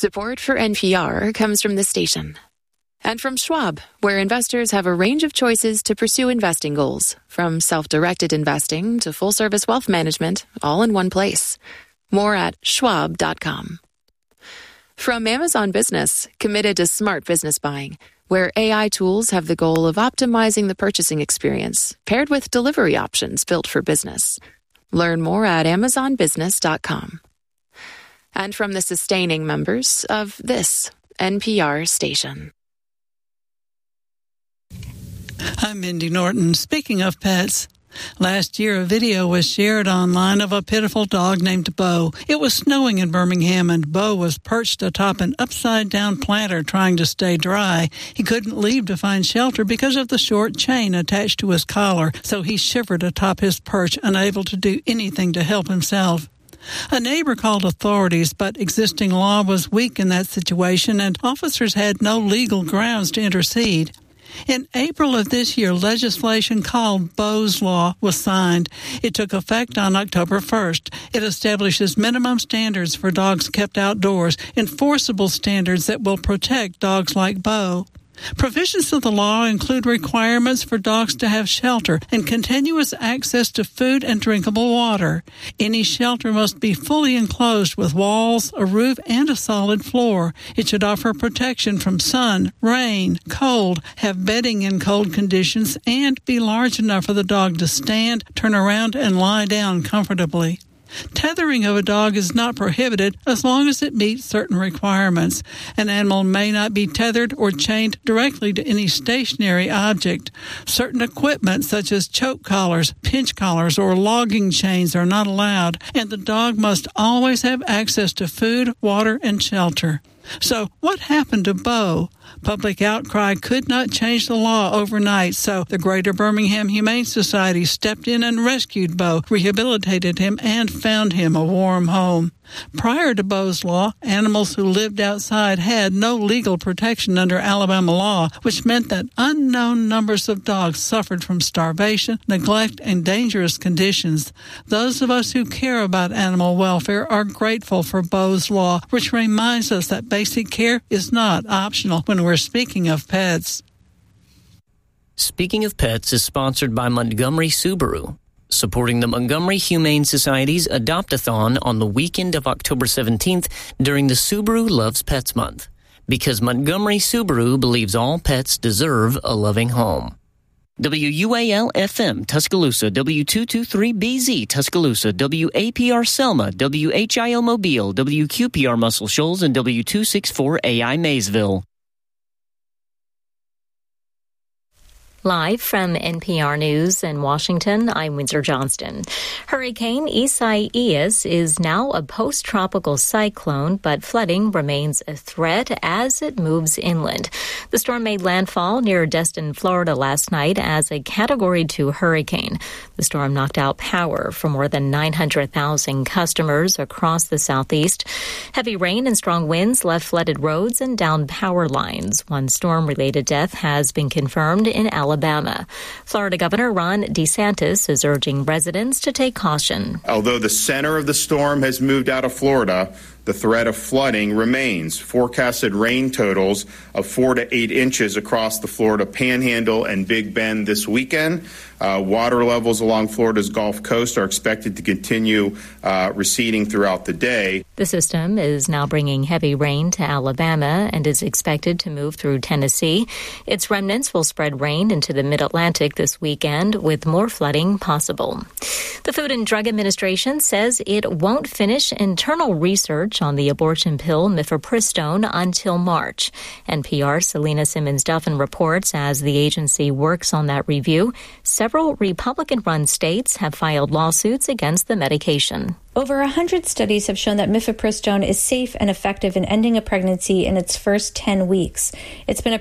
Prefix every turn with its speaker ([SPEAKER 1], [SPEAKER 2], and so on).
[SPEAKER 1] Support for NPR comes from the station. And from Schwab, where investors have a range of choices to pursue investing goals, from self-directed investing to full-service wealth management, all in one place. More at schwab.com. From Amazon Business, committed to smart business buying, where AI tools have the goal of optimizing the purchasing experience, paired with delivery options built for business. Learn more at amazonbusiness.com. And from the sustaining members of this NPR station.
[SPEAKER 2] I'm Mindy Norton. Speaking of pets, last year a video was shared online of a pitiful dog named Bo. It was snowing in Birmingham, and Bo was perched atop an upside-down planter trying to stay dry. He couldn't leave to find shelter because of the short chain attached to his collar, so he shivered atop his perch, unable to do anything to help himself. A neighbor called authorities, but existing law was weak in that situation, and officers had no legal grounds to intercede. In April of this year, legislation called Bo's Law was signed. It took effect on October 1st. It establishes minimum standards for dogs kept outdoors, enforceable standards that will protect dogs like Bo. Provisions of the law include requirements for dogs to have shelter and continuous access to food and drinkable water. Any shelter must be fully enclosed with walls, a roof, and a solid floor. It should offer protection from sun, rain, cold, have bedding in cold conditions, and be large enough for the dog to stand, turn around, and lie down comfortably. Tethering of a dog is not prohibited as long as it meets certain requirements. An animal may not be tethered or chained directly to any stationary object. Certain equipment such as choke collars, pinch collars, or logging chains are not allowed, and the dog must always have access to food, water, and shelter. So what happened to Bo? Public outcry could not change the law overnight, so the Greater Birmingham Humane Society stepped in and rescued Bo, rehabilitated him, and found him a warm home. Prior to Bo's Law, animals who lived outside had no legal protection under Alabama law, which meant that unknown numbers of dogs suffered from starvation, neglect, and dangerous conditions. Those of us who care about animal welfare are grateful for Bo's Law, which reminds us that basic care is not optional when we're speaking of pets.
[SPEAKER 3] Speaking of Pets is sponsored by Montgomery Subaru, supporting the Montgomery Humane Society's Adopt-a-thon on the weekend of October 17th during the Subaru Loves Pets Month, because Montgomery Subaru believes all pets deserve a loving home. WUAL-FM Tuscaloosa, W223BZ Tuscaloosa, WAPR Selma, WHIO Mobile, WQPR Muscle Shoals, and W264AI Maysville.
[SPEAKER 4] Live from NPR News in Washington, I'm Windsor Johnston. Hurricane Isaias is now a post-tropical cyclone, but flooding remains a threat as it moves inland. The storm made landfall near Destin, Florida last night as a Category 2 hurricane. The storm knocked out power for more than 900,000 customers across the southeast. Heavy rain and strong winds left flooded roads and downed power lines. One storm-related death has been confirmed in Alabama. Florida Governor Ron DeSantis is urging residents to take caution.
[SPEAKER 5] Although the center of the storm has moved out of Florida, the threat of flooding remains. Forecasted rain totals of 4 to 8 inches across the Florida Panhandle and Big Bend this weekend. Water levels along Florida's Gulf Coast are expected to continue receding throughout the day.
[SPEAKER 4] The system is now bringing heavy rain to Alabama and is expected to move through Tennessee. Its remnants will spread rain into the mid-Atlantic this weekend, with more flooding possible. The Food and Drug Administration says it won't finish internal research on the abortion pill mifepristone until March. NPR's Selena Simmons-Duffin reports as the agency works on that review, several Republican-run states have filed lawsuits against the medication.
[SPEAKER 6] Over 100 studies have shown that mifepristone is safe and effective in ending a pregnancy in its first 10 weeks. It's been